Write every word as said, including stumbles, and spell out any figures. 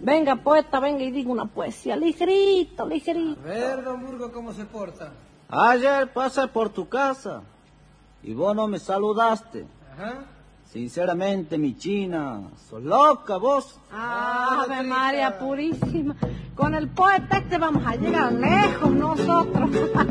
Venga, poeta, venga y diga una poesía, ligerito, ligerito. A ver, don Burgo, ¿cómo se porta? Ayer pasé por tu casa y vos no me saludaste. Ajá. Sinceramente, mi china, sos loca vos. Ah, Ave María Purísima. Con el poeta este vamos a llegar lejos nosotros.